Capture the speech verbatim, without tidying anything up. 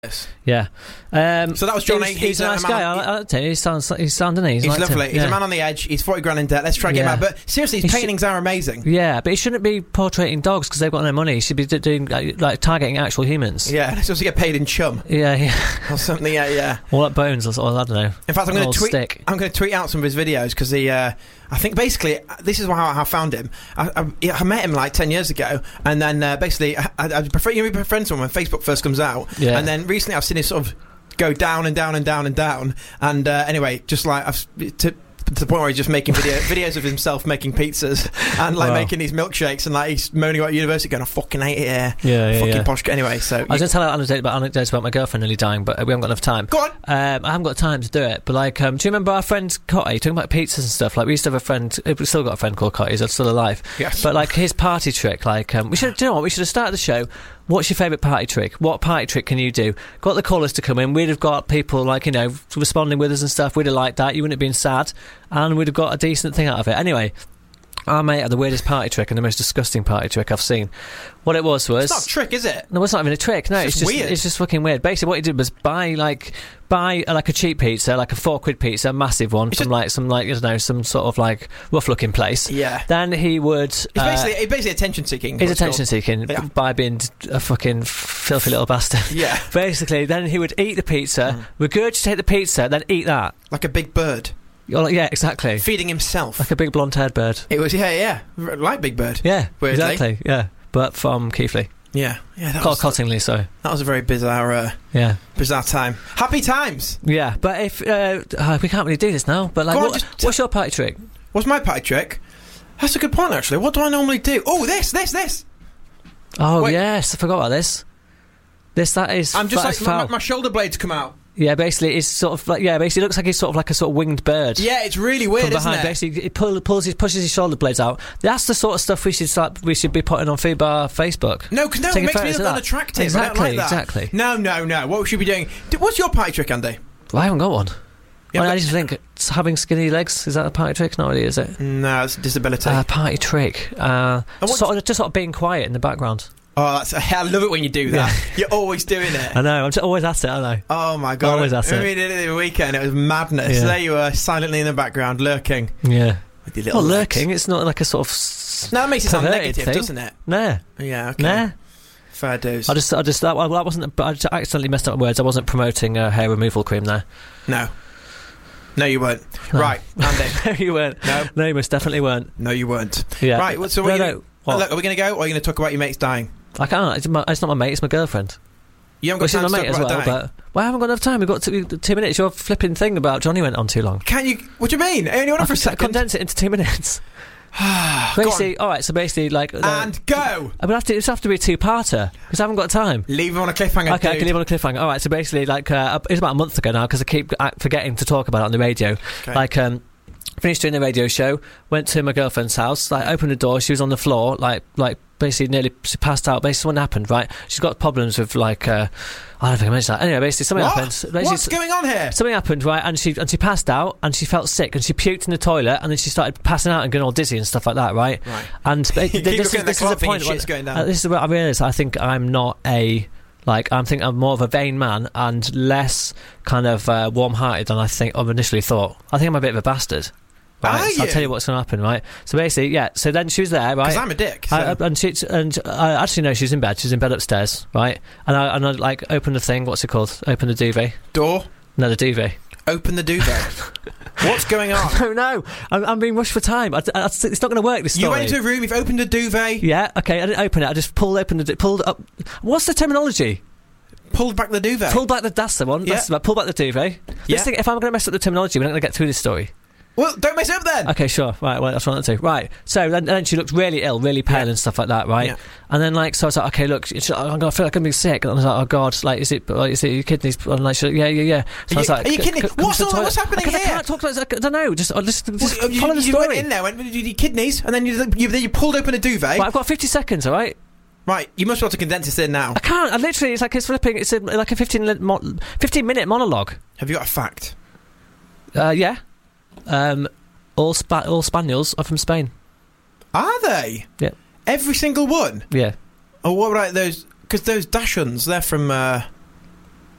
Yeah. Um, so that was John. He's, he's, he's a nice a guy. On, I like him. He sounds, he's sound, doesn't he? He's, he's lovely. Him. He's yeah. a man on the edge. He's forty grand in debt. Let's try and get yeah. him out. But seriously, his he paintings sh- are amazing. Yeah, but he shouldn't be portraying dogs because they've got no money. He should be doing like targeting actual humans. Yeah, let's also get paid in chum. Yeah, yeah. Or something. Yeah, yeah. Or like bones, or, or I don't know. In fact, I'm going to tweet. Stick. I'm going to tweet out some of his videos because he. Uh, I think basically this is how I found him. I, I, I met him like ten years ago, and then uh, basically I, I prefer you know, be friends with him when Facebook first comes out, yeah. and then recently I've seen his sort of go down and down and down and down, and uh, anyway, just like I've. To, to the point where he's just making video, videos of himself making pizzas and like wow. making these milkshakes, and like he's moaning about university going, I fucking hate it here. Yeah, yeah, fucking yeah. posh. Anyway, so I was going to tell anecdotes about, anecdotes about my girlfriend nearly dying, but we haven't got enough time. Go on. Um, I haven't got time to do it, but like, um, do you remember our friend Cotty talking about pizzas and stuff? Like, we used to have a friend. We've still got a friend called Cotty. He's still alive. Yes. But like his party trick, like, um, we should. Do you know what? We should have started the show. What's your favourite party trick? What party trick can you do? Got the callers to come in. We'd have got people, like, you know, responding with us and stuff. We'd have liked that. You wouldn't have been sad. And we'd have got a decent thing out of it. Anyway, our mate had the weirdest party trick and the most disgusting party trick I've seen. What it was was... It's not a trick, is it? No, it's not even a trick. No, it's, it's just just weird. It's just fucking weird. Basically, what he did was buy, like... Buy uh, like a cheap pizza, like a four quid pizza, a massive one, it's from just, like some like I don't know, some sort of like rough looking place. Yeah. Then he would. It's uh, basically, it's basically attention seeking. He's attention seeking yeah. by being a fucking filthy little bastard. Yeah. Basically, then he would eat the pizza, mm. regurgitate the pizza, then eat that like a big bird. Like, yeah, exactly. Feeding himself like a big blonde haired bird. It was yeah, yeah, like Big Bird. Yeah, weirdly. Exactly. Yeah, but from Keighley. Yeah, yeah, that Col- was Cottingley, sorry. That was a very bizarre, uh, yeah, bizarre time. Happy times. Yeah, but if uh, uh, we can't really do this now. But like, on, what, t- what's your party trick? What's my party trick? That's a good point, actually. What do I normally do? Oh, this, this, this. Oh Wait. yes, I forgot about this. This that is. I'm just like my, my shoulder blades come out. Yeah, basically, it's sort of like yeah. Basically, it looks like he's sort of like a sort of winged bird. Yeah, it's really weird, from behind. Isn't it? Basically, he pull, pulls his pushes his shoulder blades out. That's the sort of stuff we should start. We should be putting on Food Bar Facebook. No, because no, it makes me look unattractive. Exactly, I don't like that. exactly. No, no, no. What we should be doing? What's your party trick, Andy? Well, I haven't got one. Yeah, well, I just think it's having skinny legs, is that a party trick? Not really, is it? No, it's a disability. Uh, party trick. Uh, sort of, just sort of being quiet in the background. Oh, that's, I love it when you do that. Yeah. You're always doing it. I know, I'm just always at it, I know. Oh my god. Always at it. We did it the weekend, it was madness. Yeah. There you were, silently in the background, lurking. Yeah. With your little Not legs. lurking, it's not like a sort of... No, it makes it sound negative, thing. doesn't it? Nah. Yeah, okay. Nah. Fair dues. I just, I just, that, well, that wasn't, I just accidentally messed up my words. I wasn't promoting uh, hair removal cream there. No. No, you weren't. No. Right, Andy. No, you weren't. No. No, you most definitely weren't. No, you weren't. Yeah. Right, well, so what no, are, you no. gonna, look, are we going to go, or are you going to talk about your mate's dying? I can't. It's, my, it's not my mate, it's my girlfriend. You haven't got well, time she's my to mate talk as about well, dying? but well, I haven't got enough time. We've got two, two minutes. Your flipping thing about Johnny went on too long. Can you... What do you mean? It only went on for a second. Condense it into two minutes. Basically, all right. So basically, like, and uh, go. I would have to. It's have to be a two-parter because I haven't got time. Leave him on a cliffhanger. Okay, dude. I can leave on a cliffhanger. All right. So basically, like, uh, it was about a month ago now because I keep forgetting to talk about it on the radio. Okay. Like, um. Finished doing the radio show, went to my girlfriend's house, like opened the door, she was on the floor, like like basically nearly she passed out. Basically what happened, right? She's got problems with like uh I don't think I mentioned that. Anyway, basically something what? happened. Basically, What's going on here? Something happened, right? And she and she passed out and she felt sick and she puked in the toilet and then she started passing out and getting all dizzy and stuff like that, right? Right. And this, this, is, this is a point shit's going down. Uh, this is what I realised. I think I'm not a Like, I think I'm more of a vain man and less kind of uh, warm-hearted than I think I've initially thought. I think I'm a bit of a bastard. Right, Are so you? I'll tell you what's going to happen, right? So basically, yeah, so then she was there, right? Because I'm a dick. So. I, and she, and I actually no, she was in bed. She was in bed upstairs, right? And I, and I like opened the thing. What's it called? Open the duvet. Door. No, the duvet. Open the duvet. What's going on? I don't know. I'm, I'm being rushed for time. I, I, it's not going to work. This story. You went into a room. You've opened a duvet. Yeah. Okay. I didn't open it. I just pulled open the pulled up. What's the terminology? Pulled back the duvet. Pulled back the. That's the one. That's yeah. the, pull back the duvet. Yeah. Thing, if I'm going to mess up the terminology, we're not going to get through this story. Well, don't mess it up then. Okay, sure. Right, well, that's what I want to do. Right. So then, then she looked really ill, really pale yeah. and stuff like that, right? Yeah. And then, like, so I was like, okay, look, she, I'm gonna feel like I'm being sick. And I was like, oh god, like, is it, like, is it your kidneys? And like, she, yeah, yeah, yeah. So are I was you, like, are you kidding? What's, all, what's happening okay, here? I can't talk about it. I don't know. Just, just, just well, follow you, the you story. went in there, went with your kidneys, and then you, you, then you pulled open a duvet. Right, I've got fifty seconds. All right. Right, you must be able to condense this in now. I can't. I literally, it's like it's flipping. It's a, like a fifteen, fifteen minute monologue. Have you got a fact? Uh, yeah. Um. All spa- all spaniels are from Spain. Are they? Yeah. Every single one? Yeah. Oh, what about those... Because those Dachshunds, they're from... Uh,